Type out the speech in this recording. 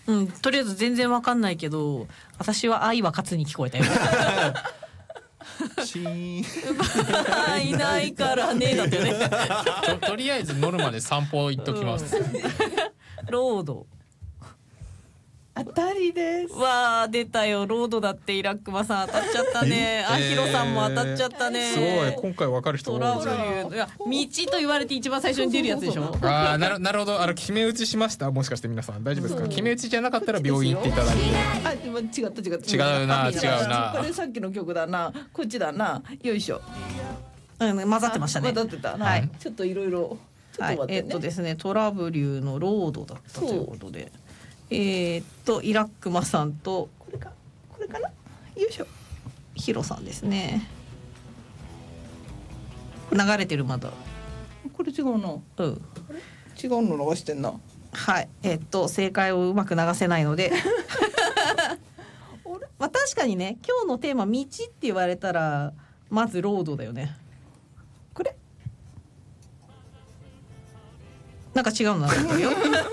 うん、とりあえず全然わかんないけど、私は愛は勝つに聞こえたよ。 シーンいないからねだったよね。 とりあえずノルマで散歩行っときます。 ロード。 当たりです。 わあ出たよ、ロードだって。イラックマさん当たっちゃったね。あひろさんも当たっちゃったね。 すごい、今回分かる人多いトラブじゃん。 ル、いや道と言われて一番最初に出るやつでしょ。 あー、なるほど。決め打ちしました。もしかして皆さん大丈夫ですか？決め打ちじゃなかったら病院行っていただいて。 あ、でも違った違うな。 これさっきの曲だな。こっちだな。よいしょ。 混ざってましたね。 混ざってたな。 はい。 ちょっといろいろ。 はい、ですね、トラブルのロードだったということで、イラックマさんとこれかな。よいしょ。 ヒロさんですね。流れてるまだ。 これ違うな。 うん。 違うの流してんな。 はい。正解をうまく流せないので。まあ確かにね、今日のテーマ道って言われたらまずロードだよね。 これ。 なんか違うの流れてるよ。